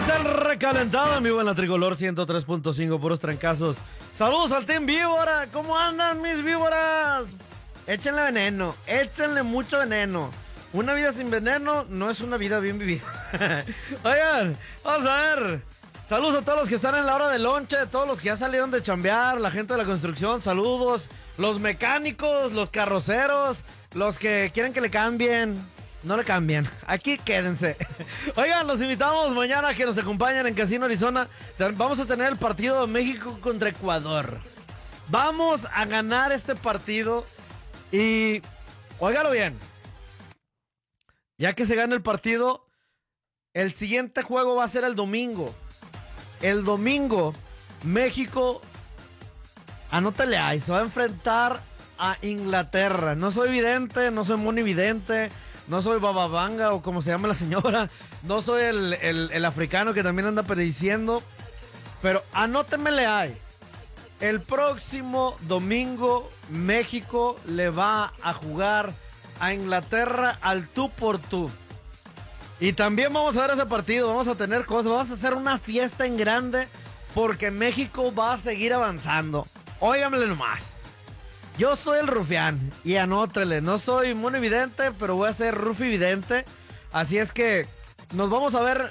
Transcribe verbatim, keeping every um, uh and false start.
Es el recalentado en vivo en la Tricolor ciento tres punto cinco, puros trancazos. Saludos al Team Víbora. ¿Cómo andan mis víboras? Échenle veneno, échenle mucho veneno. Una vida sin veneno no es una vida bien vivida. Oigan, vamos a ver. Saludos a todos los que están en la hora de lonche, todos los que ya salieron de chambear, la gente de la construcción, saludos. Los mecánicos, los carroceros, los que quieren que le cambien. No le cambien, aquí quédense. Oigan, los invitamos mañana a que nos acompañen en Casino Arizona. Vamos a tener el partido de México contra Ecuador. Vamos a ganar este partido. Y, óigalo bien, ya que se gana el partido, el siguiente juego va a ser el domingo. El domingo, México, anótale ahí, se va a enfrentar a Inglaterra. No soy vidente, no soy monividente. No soy bababanga o como se llama la señora. No soy el, el, el africano que también anda prediciendo. Pero anótemele ahí. El próximo domingo México le va a jugar a Inglaterra al tú por tú. Y también vamos a ver ese partido. Vamos a tener cosas. Vamos a hacer una fiesta en grande porque México va a seguir avanzando. Óiganmele nomás. Yo soy el rufián y anótele, no soy muy evidente, pero voy a ser rufi vidente. Así es que nos vamos a ver